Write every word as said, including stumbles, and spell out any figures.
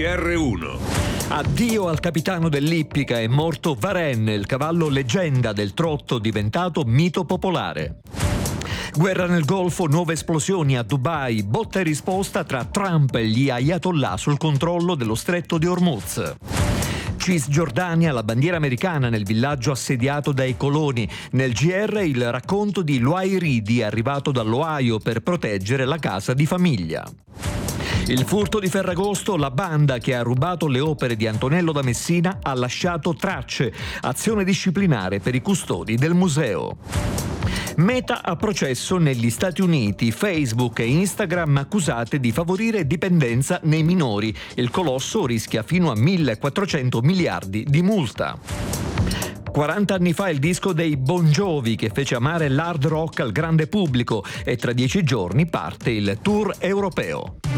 R uno. Addio al capitano dell'Ippica, è morto Varenne, il cavallo leggenda del trotto diventato mito popolare. Guerra nel Golfo, nuove esplosioni a Dubai, botta e risposta tra Trump e gli ayatollah sul controllo dello stretto di Hormuz. Cisgiordania, la bandiera americana nel villaggio assediato dai coloni. Nel G R il racconto di Luai Ridi, arrivato dall'Ohio per proteggere la casa di famiglia. Il furto di Ferragosto, la banda che ha rubato le opere di Antonello da Messina ha lasciato tracce, azione disciplinare per i custodi del museo. Meta a processo negli Stati Uniti, Facebook e Instagram accusate di favorire dipendenza nei minori. Il colosso rischia fino a millequattrocento miliardi di multa. quaranta anni fa il disco dei Bon Jovi che fece amare l'hard rock al grande pubblico e tra dieci giorni parte il tour europeo.